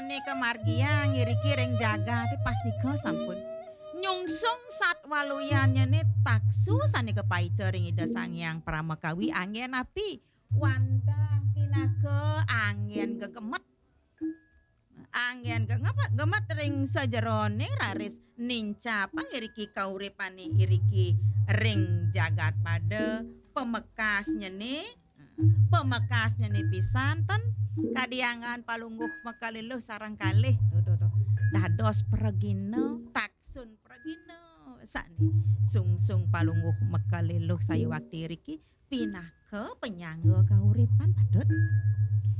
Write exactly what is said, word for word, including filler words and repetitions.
sane kemargian ngiriki ring jaga te pastika sampun nyungsung sat waluyane ne taksu sane kepaice ring Ida Sang Hyang Pramakawi anggen api wantah kinake anggen gegemet anggen gegemet gemet ring sajerone raris ninca pangiriki kauripane iriki ring jagat pada pemekasnya nih pemekasnya nih pisan ten kadiangan palungguh makaliluh sarang kalih tuh tuh tuh dados pregino taksun pregino sakni sungsung palungguh makaliluh saya waktu riki pinah ke penyangga kauripan padut